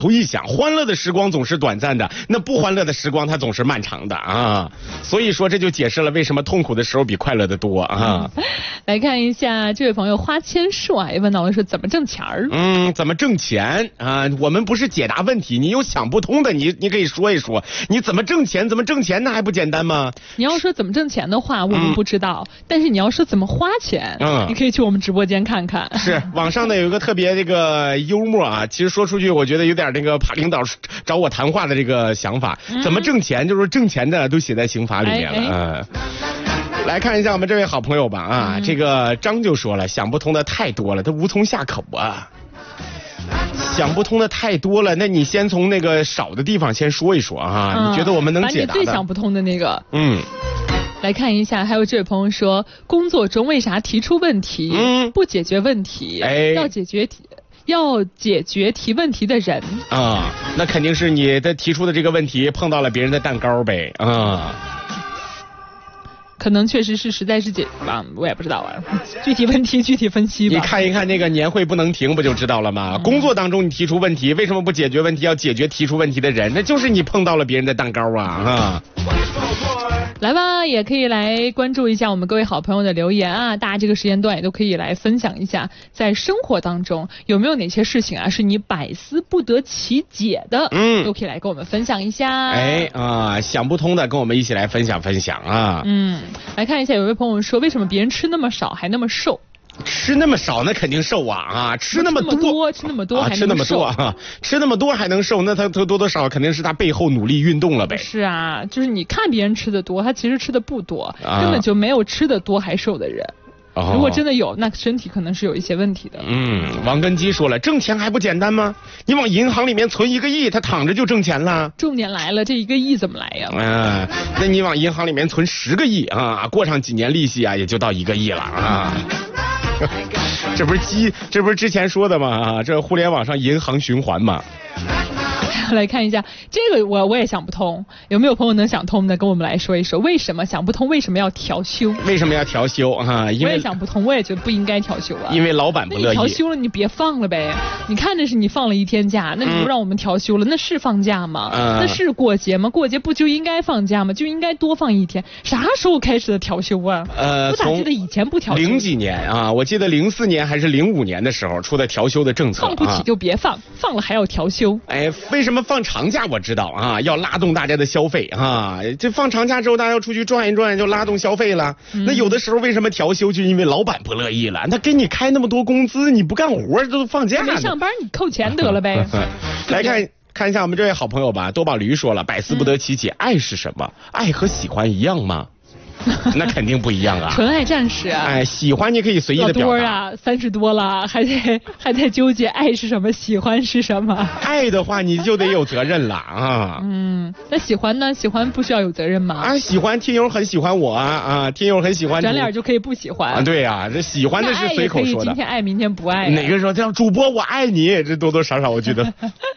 一想，欢乐的时光总是短暂的，那不欢乐的时光它总是漫长的啊。所以说这就解释了为什么痛苦的时候比快乐的多啊。 来看一下这位朋友花千树啊，也问到了说怎么挣钱儿。 怎么挣钱啊？我们不是解答问题，你有想不通的，你可以说一说，你怎么挣钱？怎么挣钱那还不简单吗？ 你要说怎么挣钱的话，我们不知道，但是你要说怎么花钱，你可以去我们直播间看看。 是网上呢有一个特别这个幽默啊，其实说出去我觉得有点那个怕领导找我谈话的这个想法。怎么挣钱？就是挣钱的都写在刑法里面了。来看一下我们这位好朋友吧啊，这个张就说了，想不通的太多了，他无从下口啊。想不通的太多了，那你先从那个少的地方先说一说啊，你觉得我们能解答的？ 把你最想不通的那个。来看一下，还有这位朋友说，工作中为啥提出问题，不解决问题，要解决提问题的人啊，那肯定是你的提出的这个问题碰到了别人的蛋糕呗啊。 可能确实是实在是我也不知道啊，具体问题具体分析吧。 你看一看那个年会不能停不就知道了吗？工作当中你提出问题，为什么不解决问题，要解决提出问题的人？那就是你碰到了别人的蛋糕啊。 来吧，也可以来关注一下我们各位好朋友的留言啊，大家这个时间段也都可以来分享一下，在生活当中有没有哪些事情啊是你百思不得其解的，都可以来跟我们分享一下。 想不通的跟我们一起来分享分享啊。 来看一下，有位朋友说，为什么别人吃那么少还那么瘦？ 吃那么少那肯定瘦啊！吃那么多吃那么多还能瘦， 吃那么多啊！吃那么多还能瘦，那他多多少肯定是他背后努力运动了呗。 是啊，就是你看别人吃的多，他其实吃的不多，根本就没有吃的多还瘦的人。如果真的有，那身体可能是有一些问题的。 王根基说了，挣钱还不简单吗？你往银行里面存1个亿，他躺着就挣钱了。 重点来了，这1个亿怎么来呀？ 那你往银行里面存10个亿啊，过上几年利息啊，也就到1个亿了啊。这不是之前说的吗？啊，这互联网上银行循环嘛。 来看一下这个，我也想不通，有没有朋友能想通的，跟我们来说一说，为什么想不通？为什么要调休？ 为什么要调休啊？因为我也想不通，我也觉得不应该调休啊。 因为老板不乐意。 那你调休了，你别放了呗。你看着是你放了1天假，那你不让我们调休了，那是放假吗？那是过节吗？过节不就应该放假吗？就应该多放1天。啥时候开始的调休啊？我咋记得以前不调休？ 零几年啊，我记得04年还是05年的时候出的调休的政策。 放不起就别放，放了还要调休。 为什么放长假？我知道啊，要拉动大家的消费啊。这放长假之后，大家要出去转一转，就拉动消费了。那有的时候为什么调休？就因为老板不乐意了。他给你开那么多工资，你不干活都放假了。 没上班你扣钱得了呗。 来看一下我们这位好朋友吧，多宝驴说了，百思不得其解，爱是什么？爱和喜欢一样吗？那肯定不一样啊！ 纯爱战士， 喜欢你可以随意的表达。 老多啊，30多了，还在纠结爱是什么，喜欢是什么？ 爱的话你就得有责任了啊。 那喜欢呢？喜欢不需要有责任吗？ 喜欢听友很喜欢我啊，听友很喜欢。 转脸就可以不喜欢。 对啊，这喜欢的是随口说的。 今天爱，明天不爱。 哪个说叫主播我爱你？这多多少少我觉得。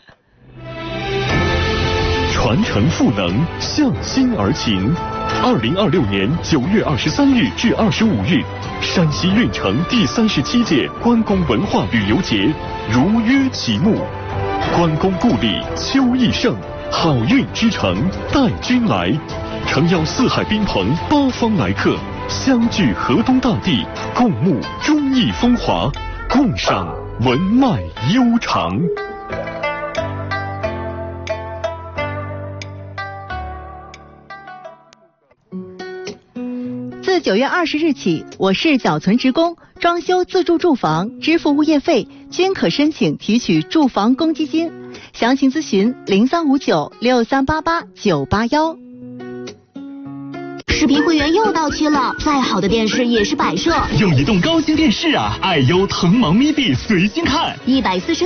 传承赋能，向心而勤。2026年9月23日至25日，山西运城第37届关公文化旅游节如约启幕。关公故里秋意盛，好运之城带君来。诚邀4海宾朋8方来客，相聚河东大地，共沐忠义风华，共赏文脉悠长。 自9月20日起，我市缴存职工装修自住住房支付物业费均可申请提取住房公积金，详情咨询03596388-981。 视频会员又到期了，再好的电视也是摆设。 用移动高清电视啊，爱优腾芒咪 B 随心看，140